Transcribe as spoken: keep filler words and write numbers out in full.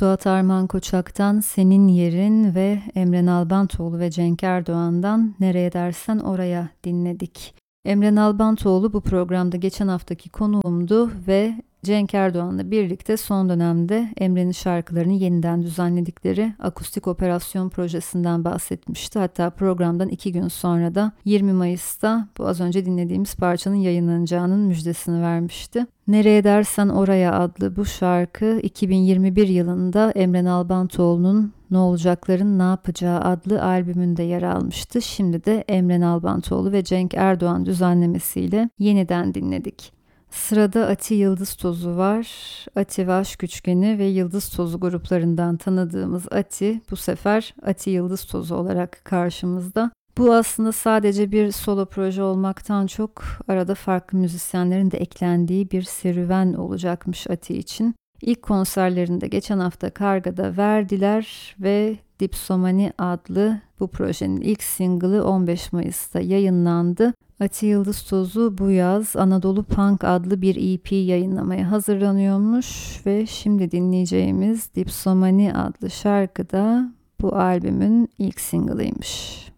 Suat Arman Koçak'tan Senin Yerin ve Emre Nalbantoğlu ve Cenk Erdoğan'dan Nereye Dersen Oraya dinledik. Emre Nalbantoğlu bu programda geçen haftaki konuğumdu ve Cenk Erdoğan'la birlikte son dönemde Emre'nin şarkılarını yeniden düzenledikleri Akustik Operasyon projesinden bahsetmişti. Hatta programdan iki gün sonra da yirmi Mayıs'ta bu az önce dinlediğimiz parçanın yayınlanacağının müjdesini vermişti. Nereye Dersen Oraya adlı bu şarkı iki bin yirmi bir yılında Emre Nalbantoğlu'nun Ne Olacakların Ne Yapacağı adlı albümünde yer almıştı. Şimdi de Emre Nalbantoğlu ve Cenk Erdoğan düzenlemesiyle yeniden dinledik. Sırada Ati Yıldız Tozu var. Ati ve Aşk Üçgeni ve Yıldız Tozu gruplarından tanıdığımız Ati bu sefer Ati Yıldız Tozu olarak karşımızda. Bu aslında sadece bir solo proje olmaktan çok arada farklı müzisyenlerin de eklendiği bir serüven olacakmış Ati için. İlk konserlerinde geçen hafta Karga'da verdiler ve Dipsomani adlı bu projenin ilk single'ı on beş Mayıs'ta yayınlandı. Ati Yıldız Tozu bu yaz Anadolu Punk adlı bir E P yayınlamaya hazırlanıyormuş ve şimdi dinleyeceğimiz Dipsomani adlı şarkı da bu albümün ilk single'ıymış.